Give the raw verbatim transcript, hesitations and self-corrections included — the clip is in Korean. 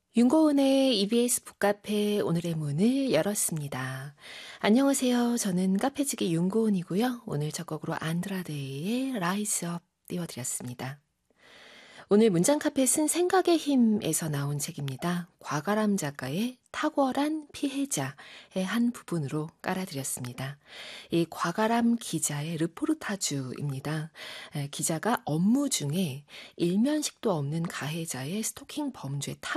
윤고은의 이비에스 북카페 오늘의 문을 열었습니다. 안녕하세요. 저는 카페지기 윤고은이고요. 오늘 첫 곡으로 안드라데이의 Rise Up 띄워드렸습니다. 오늘 문장 카페 쓴 생각의 힘에서 나온 책입니다. 과가람 작가의 탁월한 피해자의 한 부분으로 깔아드렸습니다. 이 과가람 기자의 르포르타주입니다. 에, 기자가 업무 중에 일면식도 없는 가해자의 스토킹 범죄